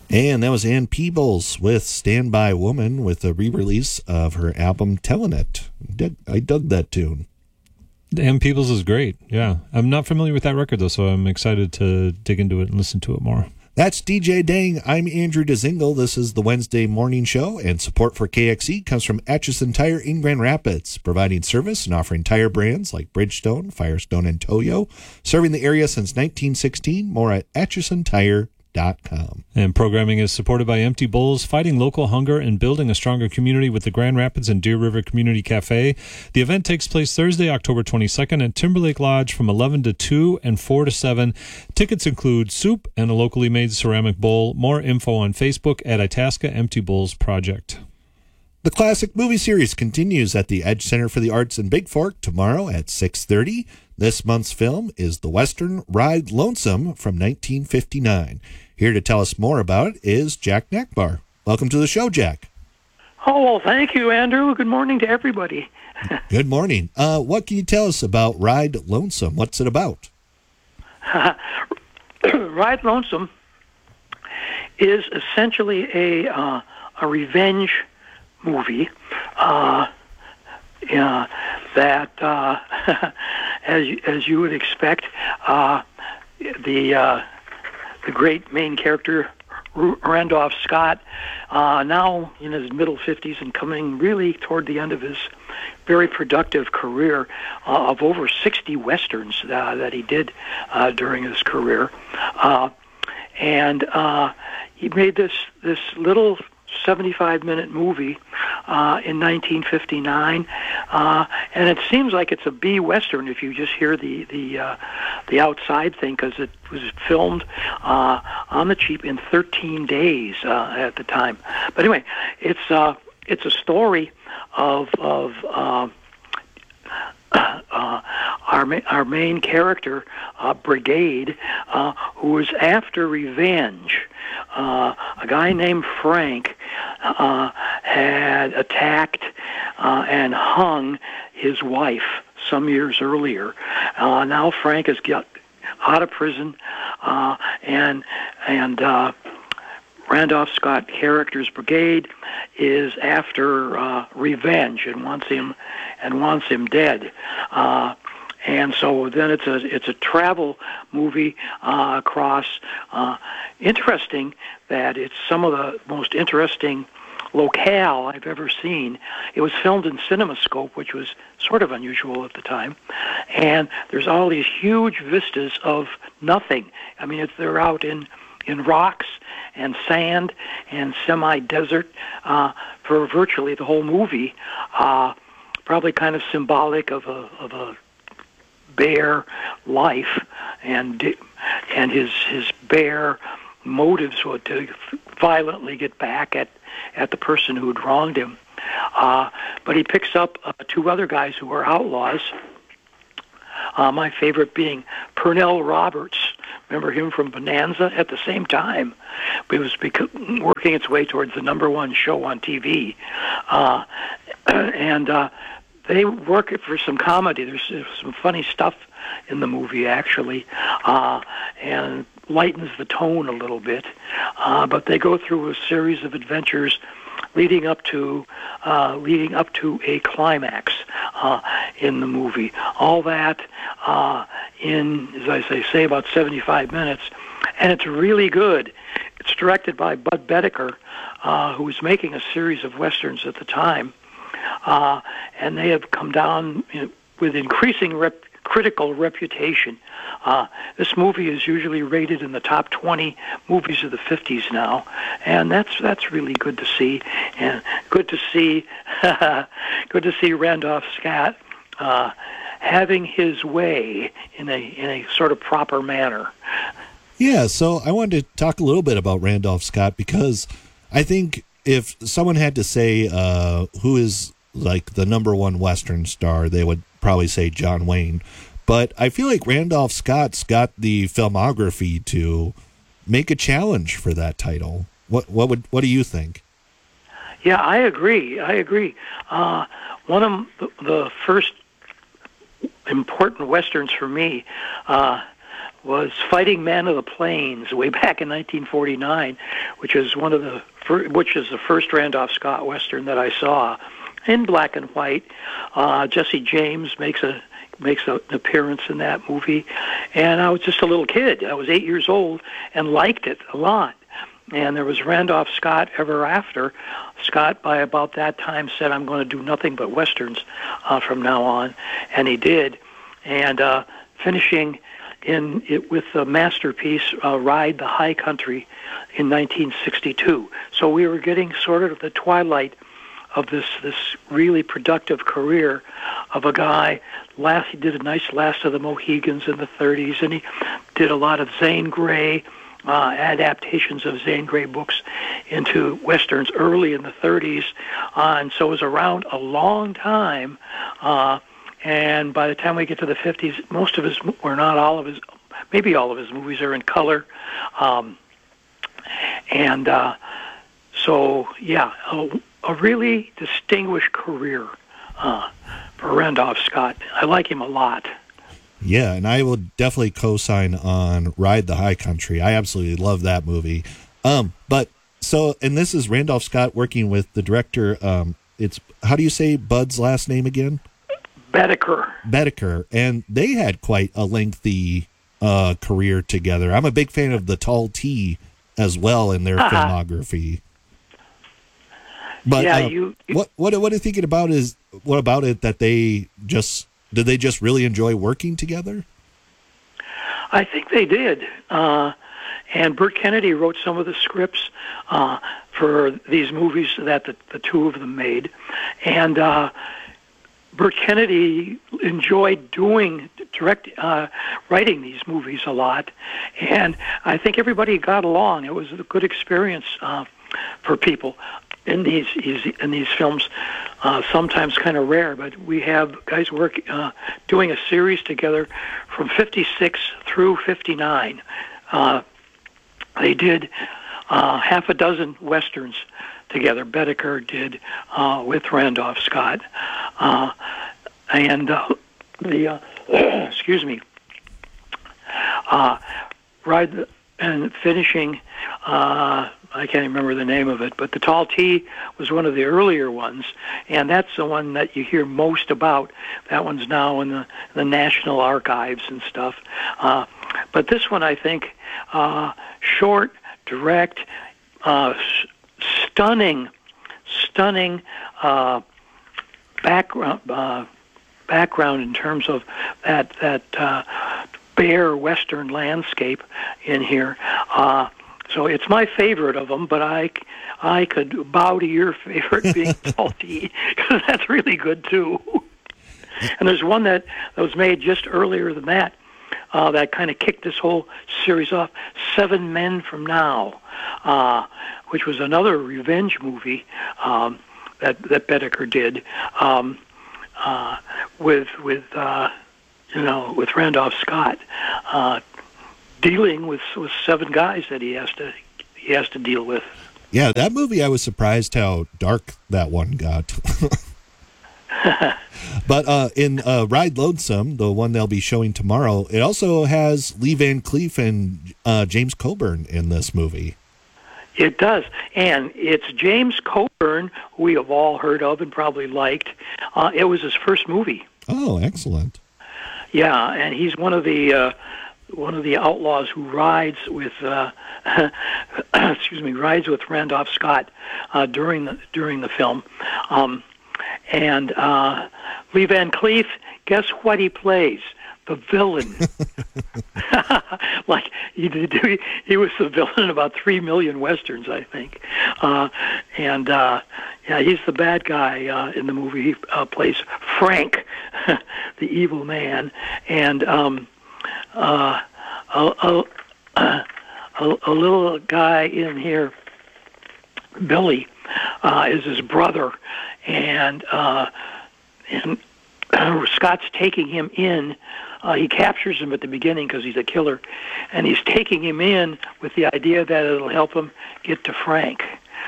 And that was Ann Peebles with Stand By Woman with a re-release of her album Tellin' It. I dug that tune. Ann Peebles is great, yeah. I'm not familiar with that record, though, so I'm excited to dig into it and listen to it more. That's DJ Dang. I'm Andrew DeZingle. This is the Wednesday morning show, and support for KXE comes from Atchison Tire in Grand Rapids, providing service and offering tire brands like Bridgestone, Firestone, and Toyo, serving the area since 1916. More at atchisontire.com. And programming is supported by Empty Bowls, fighting local hunger and building a stronger community with the Grand Rapids and Deer River Community Cafe. The event takes place Thursday, October 22nd at Timberlake Lodge from 11 to 2 and 4 to 7. Tickets include soup and a locally made ceramic bowl. More info on Facebook at Itasca Empty Bowls Project. The classic movie series continues at the Edge Center for the Arts in Big Fork tomorrow at 6:30. This month's film is the Western Ride Lonesome from 1959. Here to tell us more about it is Jack Nachbar. Welcome to the show, Jack. Oh, well, thank you, Andrew. Good morning to everybody. Good morning. What can you tell us about Ride Lonesome? What's it about? Ride Lonesome is essentially a revenge movie that, as you would expect, the great main character, Randolph Scott, now in his middle 50s and coming really toward the end of his very productive career of over 60 Westerns that he did during his career. And he made this little 75-minute movie in 1959, and it seems like it's a B Western if you just hear the outside thing, because it was filmed on the cheap in 13 days at the time. But anyway, it's a story of our main character, Brigade, who is after revenge. A guy named Frank had attacked and hung his wife some years earlier. Now Frank has got out of prison, and Randolph Scott character's Brigade is after revenge and wants him dead. And so then it's a travel movie across. Interesting that it's some of the most interesting locale I've ever seen. It was filmed in CinemaScope, which was sort of unusual at the time. And there's all these huge vistas of nothing. I mean, they're out in rocks and sand and semi-desert for virtually the whole movie. Probably kind of symbolic of a bare life and his bare motives were to violently get back at the person who had wronged him. But he picks up two other guys who are outlaws. My favorite being Pernell Roberts. Remember him from Bonanza at the same time. It was working its way towards the #1 show on TV. And they work it for some comedy. There's some funny stuff in the movie, actually, and lightens the tone a little bit. But they go through a series of adventures leading up to a climax in the movie. All that in, as I say, about 75 minutes, and it's really good. It's directed by Bud Bedecker, who was making a series of westerns at the time, and they have come down with increasing critical reputation. This movie is usually rated in the top 20 movies of the 50s now, and that's really good to see, and good to see Randolph Scott having his way in a sort of proper manner. Yeah, so I wanted to talk a little bit about Randolph Scott, because I think if someone had to say who is like the #1 Western star, they would probably say John Wayne. But I feel like Randolph Scott's got the filmography to make a challenge for that title. What do you think? Yeah, I agree. One of the first important westerns for me was Fighting Man of the Plains way back in 1949, which is the first Randolph Scott Western that I saw in black and white. Jesse James makes an appearance in that movie, and I was just a little kid. I was 8 years old and liked it a lot. And there was Randolph Scott ever after. Scott, by about that time, said, I'm going to do nothing but Westerns from now on, and he did. And finishing in it with the masterpiece, Ride the High Country in 1962. So we were getting sort of the twilight of this really productive career of a guy. He did a nice Last of the Mohegans in the 30s, and he did a lot of Zane Grey, adaptations of Zane Grey books into Westerns early in the 30s, and so was around a long time. And by the time we get to the 50s, most of his, or not all of his, maybe all of his movies are in color. So, yeah, a really distinguished career for Randolph Scott. I like him a lot. Yeah, and I will definitely co-sign on Ride the High Country. I absolutely love that movie. And this is Randolph Scott working with the director. It's, how do you say Bud's last name again? Bedecker. And they had quite a lengthy career together. I'm a big fan of the Tall T as well in their filmography. But yeah, what are you thinking about what about it that did they just really enjoy working together? I think they did. And Burt Kennedy wrote some of the scripts for these movies that the two of them made. And Burt Kennedy enjoyed writing these movies a lot. And I think everybody got along. It was a good experience for people in these films. Sometimes kind of rare, but we have guys doing a series together from 56 through 59. They did half a dozen Westerns together. Bedecker did with Randolph Scott. Excuse me, and finishing, I can't remember the name of it, but the Tall T was one of the earlier ones, and that's the one that you hear most about. That one's now in the National Archives and stuff. But this one, I think, short, direct, stunning background in terms of that bare Western landscape in here. So it's my favorite of them, but I could bow to your favorite being Tall T, because that's really good too. And there's one that was made just earlier than that, that kind of kicked this whole series off, 7 Men from Now, which was another revenge movie that Bedecker did with Randolph Scott, dealing with 7 guys that he has to deal with. Yeah, that movie, I was surprised how dark that one got. But in Ride Lonesome, the one they'll be showing tomorrow, it also has Lee Van Cleef and James Coburn in this movie. It does, and it's James Coburn, who we have all heard of and probably liked. It was his first movie. Oh, excellent. Yeah, and he's one of the outlaws who rides with rides with Randolph Scott during the film. And Lee Van Cleef, guess what he plays? The villain. Like he was the villain in about 3 million Westerns, I think. He's the bad guy in the movie. He plays Frank, the evil man, and a little guy in here, Billy, is his brother, and Scott's taking him in. He captures him at the beginning because he's a killer, and he's taking him in with the idea that it'll help him get to Frank.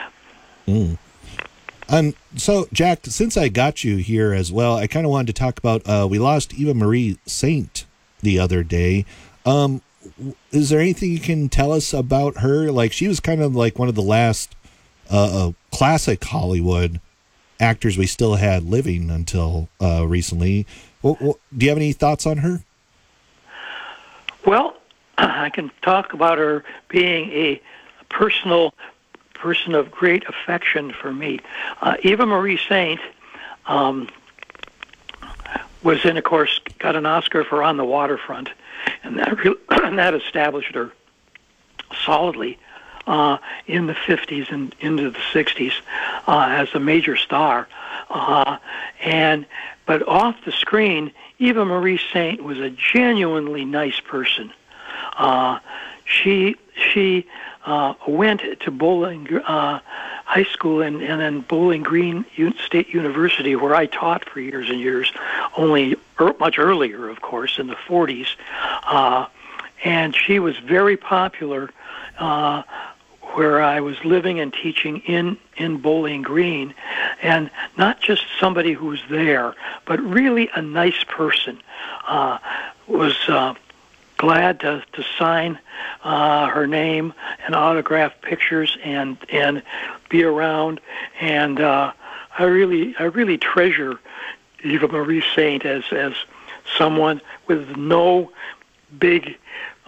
So, Jack, since I got you here as well, I kind of wanted to talk about, we lost Eva Marie Saint the other day. is there anything you can tell us about her? Like, she was kind of like one of the last classic Hollywood actors we still had living until recently. Do you have any thoughts on her? Well, I can talk about her being a personal person of great affection for me. Eva Marie Saint was in, of course, got an Oscar for On the Waterfront, and that established her solidly in the 50s and into the 60s as a major star. But off the screen, Eva Marie Saint was a genuinely nice person. She went to Bowling High School and then Bowling Green State University, where I taught for years and years, only much earlier, of course, in the 40s. And she was very popular where I was living and teaching in Bowling Green, and not just somebody who was there, but really a nice person. Was glad to sign her name and autograph pictures and be around, and I really treasure Eva Marie Saint as someone with no big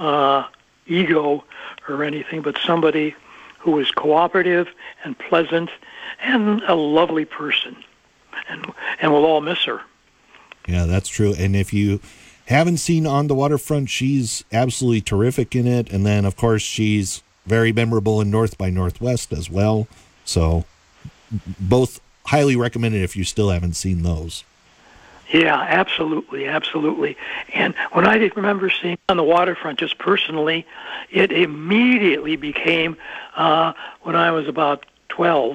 ego or anything, but somebody who was cooperative and pleasant and a lovely person, and we'll all miss her. Yeah, that's true. And if you haven't seen On the Waterfront, she's absolutely terrific in it. And then, of course, she's very memorable in North by Northwest as well. So both highly recommended if you still haven't seen those. Yeah, absolutely. And when I did remember seeing On the Waterfront, just personally, it immediately became, when I was about 12,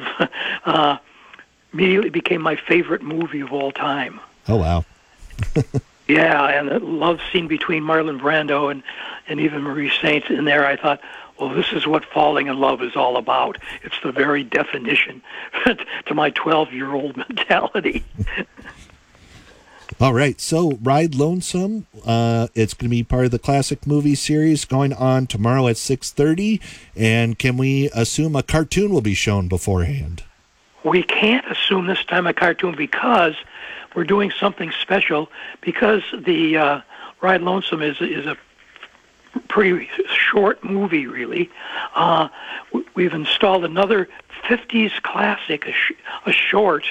immediately became my favorite movie of all time. Oh, wow. Yeah, and the love scene between Marlon Brando and Eva Marie Saint in there, I thought, well, this is what falling in love is all about. It's the very definition to my 12-year-old mentality. All right, so Ride Lonesome, it's going to be part of the Classic Movie Series going on tomorrow at 6:30, and can we assume a cartoon will be shown beforehand? We can't assume this time a cartoon because we're doing something special, because the Ride Lonesome is a pretty short movie, really. We've installed another 50s classic, a short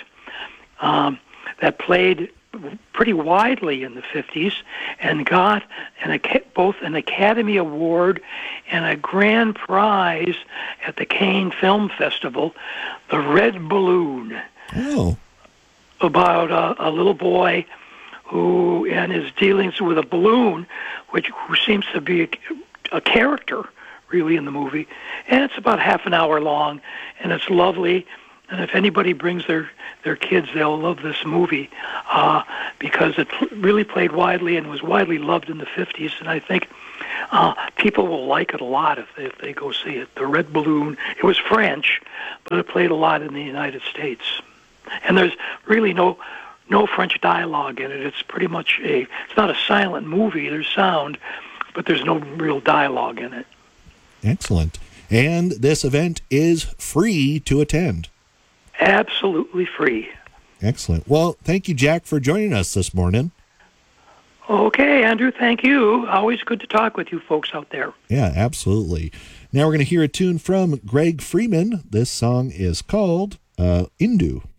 that played pretty widely in the 50s and got both an Academy Award and a grand prize at the Cannes Film Festival, The Red Balloon. Oh. About a little boy who and his dealings with a balloon, who seems to be a character really in the movie. And it's about half an hour long, and it's lovely. And if anybody brings their kids, they'll love this movie because it really played widely and was widely loved in the 50s. And I think people will like it a lot if they go see it. The Red Balloon, it was French, but it played a lot in the United States. And there's really no French dialogue in it. It's pretty much it's not a silent movie. There's sound, but there's no real dialogue in it. Excellent. And this event is free to attend. Absolutely free. Excellent. Well, thank you, Jack, for joining us this morning. Okay, Andrew, thank you. Always good to talk with you folks out there. Yeah, absolutely. Now we're going to hear a tune from Greg Freeman. This song is called Indu.